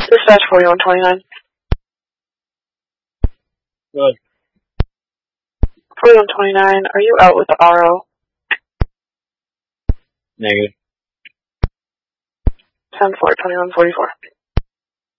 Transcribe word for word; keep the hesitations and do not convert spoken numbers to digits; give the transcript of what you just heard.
Dispatch forty-one twenty-nine. Good. forty-one twenty-nine, are you out with the R O? Negative. ten four twenty-one forty-four.